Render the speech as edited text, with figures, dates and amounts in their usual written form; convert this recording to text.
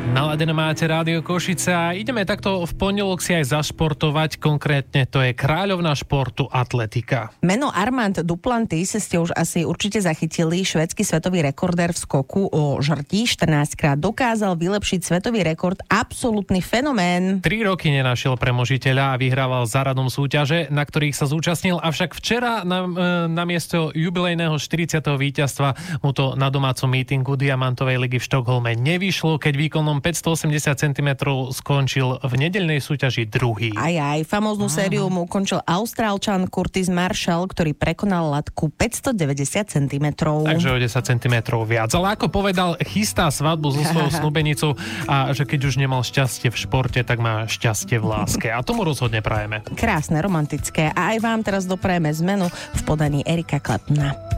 Naladené máte Rádio Košice a ideme takto v pondelok si aj zašportovať, konkrétne to je kráľovná športu atletika. Meno Armand Duplantis ste už asi určite zachytili. Švédsky svetový rekordér v skoku o žrti 14-krát dokázal vylepšiť svetový rekord, absolútny fenomén. 3 roky nenašiel premožiteľa a vyhrával za radom súťaže, na ktorých sa zúčastnil, avšak včera namiesto jubilejného 40. víťazstva mu to na domácom mítingu Diamantovej ligy v Štokholme nevyšlo, keď výkonom 580 cm skončil v nedeľnej súťaži druhý. Aj famóznu sériu mu ukončil Austrálčan Curtis Marshall, ktorý prekonal latku 590 cm. Takže o 10 cm viac. Ale ako povedal, chystá svadbu so svojou snúbenicou a že keď už nemal šťastie v športe, tak má šťastie v láske. A tomu rozhodne prajeme. Krásne, romantické. A aj vám teraz doprajeme zmenu v podaní Erika Claptona.